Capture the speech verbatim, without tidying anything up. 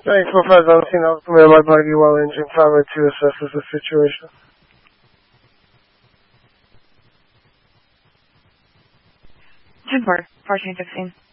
nine four five Valentine Alpha Male, my body while engine power to assess the situation. ten four, fourteen sixteen.